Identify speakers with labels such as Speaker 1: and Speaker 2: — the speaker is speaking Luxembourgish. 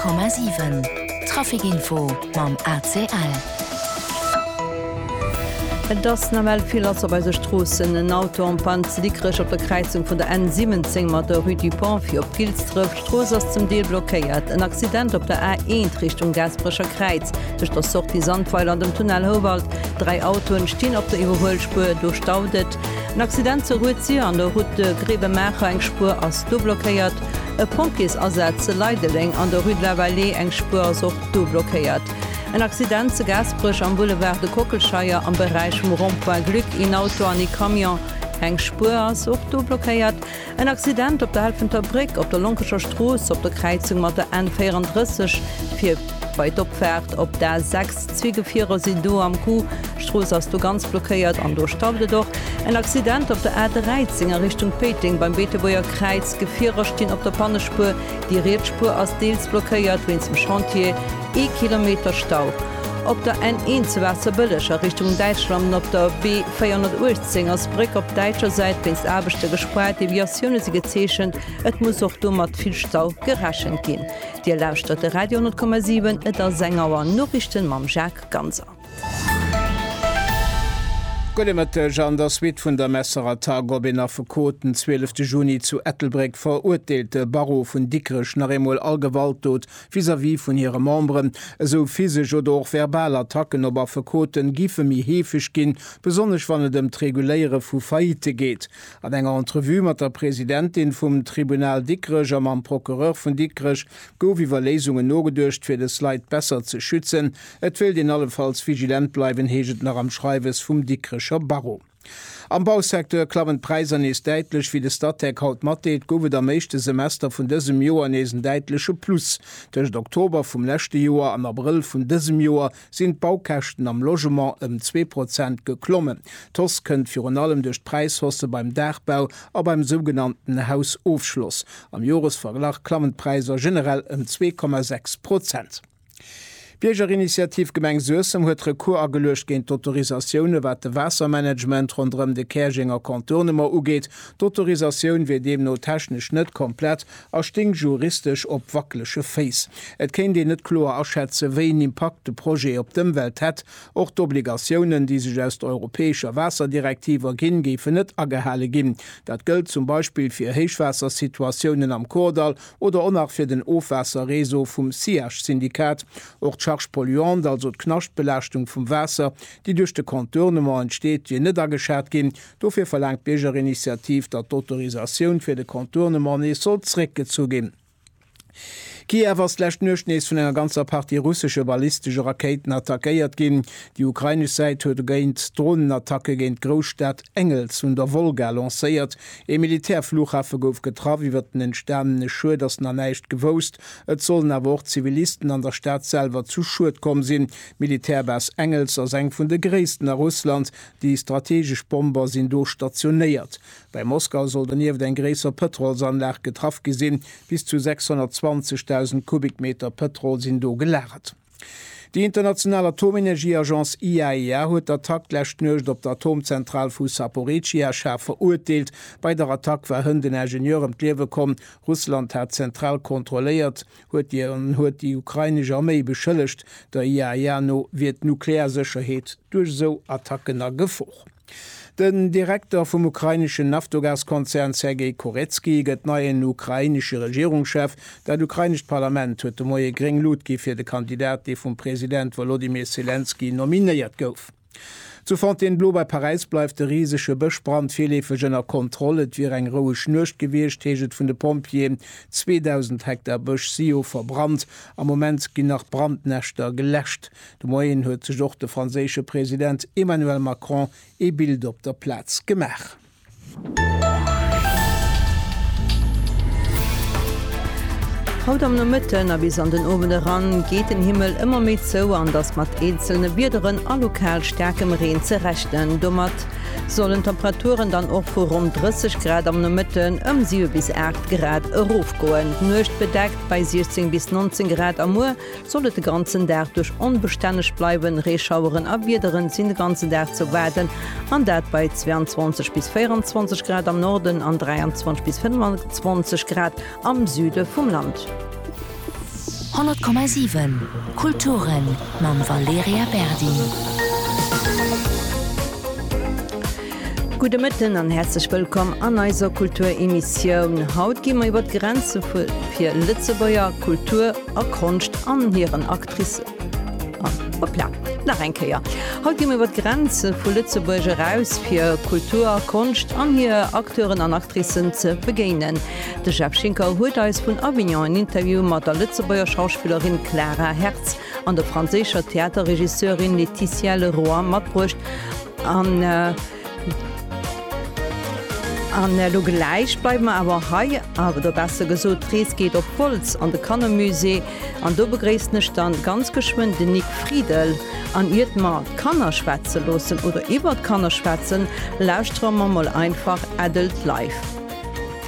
Speaker 1: 100,7 Trafikinfo mam ACL.
Speaker 2: Das normal viel als bei Strossen en Auto an Panzlikrech op der Kreizung vun der N17 mat der Rue du Pont fir op Pilztrëf Stroos ass zum Deel blockéiert. En Accident op der A1 Richtung Gasbrecher Kreiz. Duch der Sort die Sandpfeil an dem Tunnel Howald. 3 Autoen stehen op der Iwerholspur durchstaudet. Ein Accident zur Ruzie an der Route Grebemercher eng Spur ass do blockéiert. E Ponkis ersetze Leideling an der Rue de la Vallée eng Spur ass och do blockéiert. Ein Accident zu Gasbrüch am Boulevard de Kockelscheier am Bereich vom Rond-Point Glück in Auto an die Kamion eng Spur ass och do blockéiert. Ein Accident op der Helfenter Brick op der Lonkescher Stroos op der Kreizung mat der N34 fir weit opfährt op der 6 Zwiegevierer sind do am Kuh Stroos ass du ganz blockéiert an durchstaude doch. Ein Accident op der A13 Richtung Peting beim Beeteboer Kreiz Gefierer stehen op der Pannespur, die Redspur ass deels blockéiert wenn zum Chantier Kilometer Stau. Op der N1 zu Wasserbüllecher Richtung Deutschland op der B418 als Brick op deutscher Seite wenn's Abbechte gespart, Deviationen sie gezeschen, et muss auch du mat viel Stau geraschen gehen. Die Laufstadt der Radio 10,7 et der Sängerer Nachrichten mam Jacques Ganser.
Speaker 3: An der Suite vun der Messerer Tag Gobiner verkoten 12. Juni zu Ettelbreck verurteilte Barrow vun Dickrech nach emol allgewaltot vis-à-vis vun ihre Membren, so physisch oder auch verbal Attacken ober verkoten gife mi hefig gin, besonders wann dem Reguléiere vu Faite geht. An enger Entrevue mat der Präsidentin vum Tribunal Dickrech am Prokureur vun Dickrech gouf iwwer Lesungen nogedurcht fir des Leid besser ze schützen. Et will in allenfalls vigilant bleiben heget nach am Schreiwes vum Dickrech Barrow. Am Bausektor klappen Preisen is deitlich wie de Stadtteck haut Matteet gowe der meeschte Semester vun dësem Joer nesen deitliche Plus. Dech Oktober vum lächte Joer an April vun dësem Joer sind Baukächten am Logement 2% geklommen. Tos kënnt fir an allem duch Preishosse beim Dachbau a beim sogenannten Hausaufschluss. Am Joresverglach klammen Preiser generell 2,6%. Biergerinitiativ Gemeng Sösem huet Rekur agelecht géint d'Autorisaioune wat de Wassermanagement rondrem de Käginger Kantonemer ugeet. D'Autorisaioun wie dem no technisch net komplett asting juristisch op wackelsche Face. Et kenint de net klo erschätze wéin Impact de Pro op dem Welt hett, och d'Obligationioen, die sech aus europäescher Wasserdirektiver ginn gifen net agehalle ginn. Dat gëlt zum Beispiel fir Heichwassersituationen am Kordal oder onnach fir den Ofwasserreso vum SIACH-Syndikat. Polluant, also Knaschtbelastung vom Wasser, die durch de Kontournement entsteht, je net geschert gin. Dofir verlangt Biergerinitiativ dat d'Autorisaioun fir de Kontournement soll zrecke zugin. Kiew waslächt nøchtnees vun enger ganzer Partie russische ballistische Raketen attackéiert gin. Die ukrainische Seite huet géint Drohnenattacke géint Großstadt Engels hun der Wolga lacéiert. E Militärflughafe gouf getraf, iwwer den Sternene Schue dats na neicht gewost. Et sollen awer Zivilisten an der Stadtselver zu Schut kom sinn. Militärbas Engels ass eng vun de Gréessten a Russland, die strategisch Bomber sinn do stationéiert. Bei Moskau soll den niew den gréser Petrolsanlag getraf gesinn, bis zu 620.000 Kubikmeter Petrol sind do gelagert. Die internationale Atomenergieagenz IAEA huet der Attack lächt nøcht op der Atomzentral vu Saporischschja verurteilt. Bei der Attack war hunn den Ingenieur am Klewe kom. Russland hat zentral kontrolliert, huet die ukrainische Armee beschëllecht. Der IAEA no wird Nuklearsicherheet durch so Attacken gefocht. Den Direktor vom ukrainischen Naftogazkonzern Sergei Koretski gëtt neuen ukrainische Regierungschef. Der ukrainische Parlament huet de moie Gringlutgi fir de Kandidat, die vom Präsident Volodymyr Zelensky nominiert gouf. Zu Fontainebleau bei Paris bleif de riesesche Bëchbrand vielefegenner Kontrolle, wie eng roue Schnurcht gewecht heget vun de Pompier 2000 Hektar Bëch Sio verbrannt. Am Moment ginn nach Brandnächter gelächt. De Moien huet sech joch de franzésche Präsident Emmanuel Macron e Bild op der Platz gemach.
Speaker 2: Haut am no Mëtten a bis an den Obende ran geht den Himmel immer mit so an, dass mat einzelne Bierderen a lokal stärkem Reen ze rechnen. Domat sollen Temperaturen dann auch vor rund 30 Grad am no Mëtten 7 bis 8 Grad Ruf goen. Nøcht bedeckt bei 16 bis 19 Grad am Uhr sollte de ganzen Tag durch unbeständig bleiben. Reschaueren a Bierderen sind de ganzen Tag zu werden. An dat bei 22 bis 24 Grad am Norden, an 23 bis 25 Grad am Süde vom Land.
Speaker 1: 100,7 Kulturen mam Valeria Berdi.
Speaker 2: Gute Mitten an herzlich willkommen an eiser Kulturemissionioun. Haut gimmer iwwer d Grenze fir Litzebauer Kultur a Konst an hireieren Aktrice. Enkeier. Haut gimmer iwwer d Grenze vu Litzeburger raus fir Kultur, Konst an hier Akteuren an Aktrissen ze begéinen. De Chef Schinker huet als vun Avignon ein Interview mat der Litzebauer Schauspielerin Clara Herz an der franzécher Theaterregisseurin Laetitia Leroy matbrucht an lo gleich bleiben awer hai, aber der beste gesot Trees geht op Holz an de Kannermusee an do begréesne stand ganz geschwind den Nick Friedel an Irtmar Kannerschwätze losen oder iwwer Kannerschwätzen lausstrommer mal einfach Adult Life.